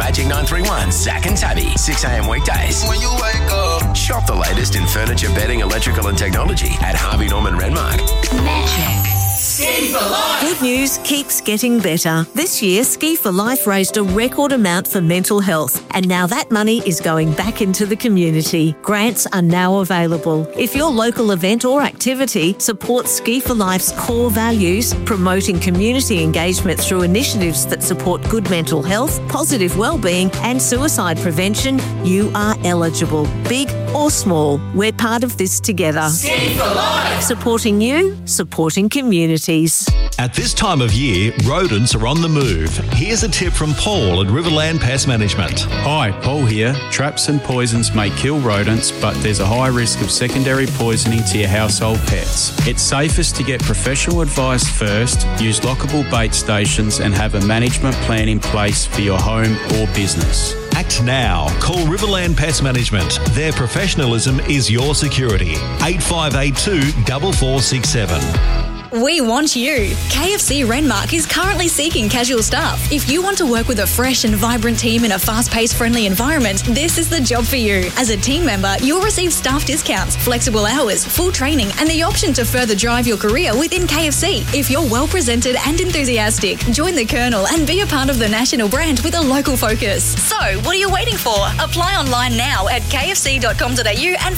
Magic 931, Zach and Tabby, 6am weekdays. When you wake up. Shop the latest in furniture, bedding, electrical and technology at Harvey Norman Renmark. Magic. Ski for Life. Good news keeps getting better. This year, Ski for Life raised a record amount for mental health, and now that money is going back into the community. Grants are now available. If your local event or activity supports Ski for Life's core values, promoting community engagement through initiatives that support good mental health, positive wellbeing and suicide prevention, you are eligible. Big or small, we're part of this together. Ski for Life. Supporting you, supporting communities. At this time of year, rodents are on the move. Here's a tip from Paul at Riverland Pest Management. Hi, Paul here. Traps and poisons may kill rodents, but there's a high risk of secondary poisoning to your household pets. It's safest to get professional advice first, use lockable bait stations and have a management plan in place for your home or business. Act now. Call Riverland Pest Management. Their professionalism is your security. 8582 4467. We want you. KFC Renmark is currently seeking casual staff. If you want to work with a fresh and vibrant team in a fast-paced, friendly environment, this is the job for you. As a team member, you'll receive staff discounts, flexible hours, full training, and the option to further drive your career within KFC. If you're well-presented and enthusiastic, join the Colonel and be a part of the national brand with a local focus. So, what are you waiting for? Apply online now at kfc.com.au and